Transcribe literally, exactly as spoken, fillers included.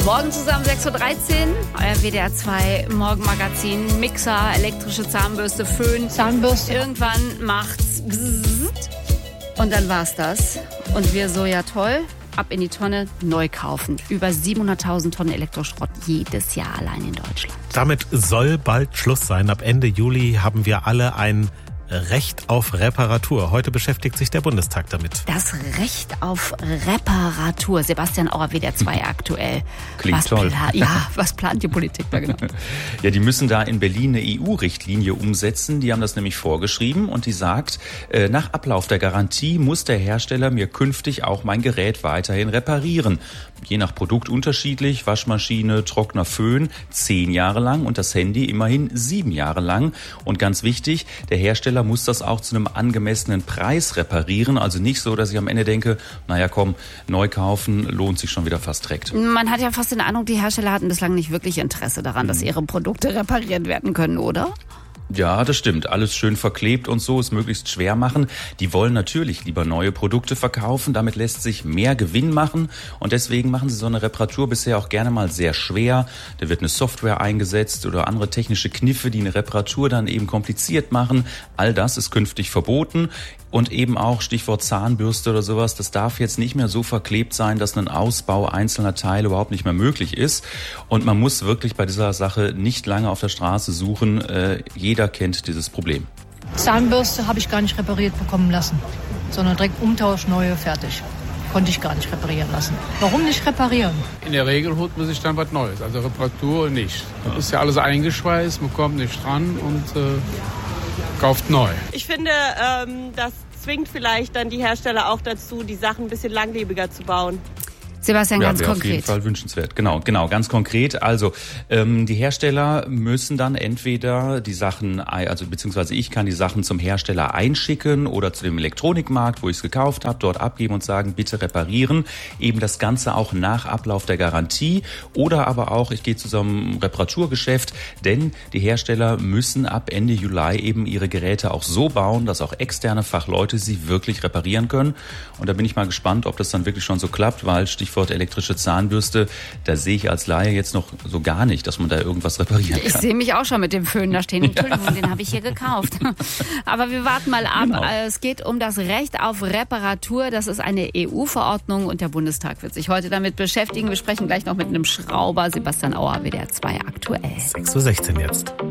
Morgen zusammen sechs Uhr dreizehn, euer W D R zwei Morgenmagazin, Mixer, elektrische Zahnbürste, Föhn. Zahnbürste. Irgendwann macht's bzzzt und dann war's das. Und wir so, ja toll, ab in die Tonne, neu kaufen. Über siebenhunderttausend Tonnen Elektroschrott jedes Jahr allein in Deutschland. Damit soll bald Schluss sein. Ab Ende Juli haben wir alle ein Recht auf Reparatur. Heute beschäftigt sich der Bundestag damit. Das Recht auf Reparatur. Sebastian Auer, W D R zwei aktuell. Klingt was toll. Pla- ja, was plant die Politik da genau? Ja, die müssen da in Berlin eine E U-Richtlinie umsetzen. Die haben das nämlich vorgeschrieben und die sagt, äh, nach Ablauf der Garantie muss der Hersteller mir künftig auch mein Gerät weiterhin reparieren. Je nach Produkt unterschiedlich. Waschmaschine, Trockner, Föhn zehn Jahre lang und das Handy immerhin sieben Jahre lang. Und ganz wichtig, der Hersteller muss das auch zu einem angemessenen Preis reparieren. Also nicht so, dass ich am Ende denke, naja komm, neu kaufen lohnt sich schon wieder fast direkt. Man hat ja fast den Eindruck, die Hersteller hatten bislang nicht wirklich Interesse daran, dass ihre Produkte repariert werden können, oder? Ja, das stimmt. Alles schön verklebt und so, es möglichst schwer machen. Die wollen natürlich lieber neue Produkte verkaufen. Damit lässt sich mehr Gewinn machen. Und deswegen machen sie so eine Reparatur bisher auch gerne mal sehr schwer. Da wird eine Software eingesetzt oder andere technische Kniffe, die eine Reparatur dann eben kompliziert machen. All das ist künftig verboten. Und eben auch Stichwort Zahnbürste oder sowas, das darf jetzt nicht mehr so verklebt sein, dass ein Ausbau einzelner Teile überhaupt nicht mehr möglich ist. Und man muss wirklich bei dieser Sache nicht lange auf der Straße suchen. Äh, jeder kennt dieses Problem. Zahnbürste habe ich gar nicht repariert bekommen lassen, sondern direkt Umtausch, neue, fertig. Konnte ich gar nicht reparieren lassen. Warum nicht reparieren? In der Regel holt man sich dann was Neues, also Reparatur nicht. Das ist ja alles eingeschweißt, man kommt nicht dran und äh, kauft neu. Ich finde, ähm, das zwingt vielleicht dann die Hersteller auch dazu, die Sachen ein bisschen langlebiger zu bauen. Sebastian, ja, ganz wäre konkret. auf jeden Fall wünschenswert. Genau, genau, ganz konkret. Also ähm, die Hersteller müssen dann entweder die Sachen, also beziehungsweise ich kann die Sachen zum Hersteller einschicken oder zu dem Elektronikmarkt, wo ich es gekauft habe, dort abgeben und sagen, bitte reparieren. Eben das Ganze auch nach Ablauf der Garantie oder aber auch, ich gehe zu so einem Reparaturgeschäft, denn die Hersteller müssen ab Ende Juli eben ihre Geräte auch so bauen, dass auch externe Fachleute sie wirklich reparieren können. Und da bin ich mal gespannt, ob das dann wirklich schon so klappt, weil Stichwort Stichwort elektrische Zahnbürste, da sehe ich als Laie jetzt noch so gar nicht, dass man da irgendwas reparieren kann. Ich sehe mich auch schon mit dem Föhn da stehen. Entschuldigung, ja. Den habe ich hier gekauft. Aber wir warten mal ab. Genau. Es geht um das Recht auf Reparatur. Das ist eine E U-Verordnung und der Bundestag wird sich heute damit beschäftigen. Wir sprechen gleich noch mit einem Schrauber. Sebastian Auer, W D R zwei aktuell. sechs Uhr sechzehn jetzt.